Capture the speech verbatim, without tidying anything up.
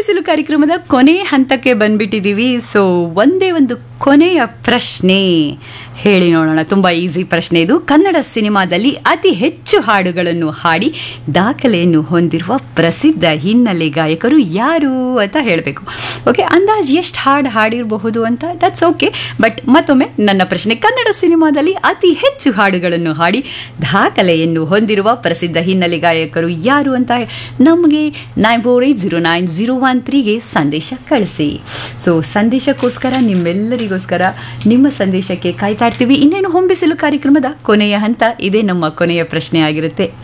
ಹೊಂಬಿಸಿಲು ಕಾರ್ಯಕ್ರಮದ ಕೊನೆ ಹಂತಕ್ಕೆ ಬಂದ್ಬಿಟ್ಟಿದ್ದೀವಿ. ಸೊ ಒಂದೇ ಒಂದು ಕೊನೆಯ ಪ್ರಶ್ನೆ ಹೇಳಿ ನೋಡೋಣ. ತುಂಬ ಈಸಿ ಪ್ರಶ್ನೆ ಇದು. ಕನ್ನಡ ಸಿನಿಮಾದಲ್ಲಿ ಅತಿ ಹೆಚ್ಚು ಹಾಡುಗಳನ್ನು ಹಾಡಿ ದಾಖಲೆಯನ್ನು ಹೊಂದಿರುವ ಪ್ರಸಿದ್ಧ ಹಿನ್ನೆಲೆ ಗಾಯಕರು ಯಾರು ಅಂತ ಹೇಳಬೇಕು. ಓಕೆ, ಅಂದಾಜು ಎಷ್ಟು ಹಾಡು ಹಾಡಿರಬಹುದು ಅಂತ ದಟ್ಸ್ ಓಕೆ. ಬಟ್ ಮತ್ತೊಮ್ಮೆ ನನ್ನ ಪ್ರಶ್ನೆ, ಕನ್ನಡ ಸಿನಿಮಾದಲ್ಲಿ ಅತಿ ಹೆಚ್ಚು ಹಾಡುಗಳನ್ನು ಹಾಡಿ ದಾಖಲೆಯನ್ನು ಹೊಂದಿರುವ ಪ್ರಸಿದ್ಧ ಹಿನ್ನೆಲೆ ಗಾಯಕರು ಯಾರು ಅಂತ ನಮಗೆ nine four eight zero nine zero one ತ್ರೀಗೆ ಸಂದೇಶ ಕಳಿಸಿ. ಸೊ ಸಂದೇಶಕ್ಕೋಸ್ಕರ ನಿಮ್ಮೆಲ್ಲರಿಗೋಸ್ಕರ ನಿಮ್ಮ ಸಂದೇಶಕ್ಕೆ ಕಾಯ್ತಾ ಇರ್ತೀವಿ. ಇನ್ನೇನು ಹೊಂಬಿಸಿಲು ಕಾರ್ಯಕ್ರಮದ ಕೊನೆಯ ಹಂತ, ಇದೇ ನಮ್ಮ ಕೊನೆಯ ಪ್ರಶ್ನೆ ಆಗಿರುತ್ತೆ.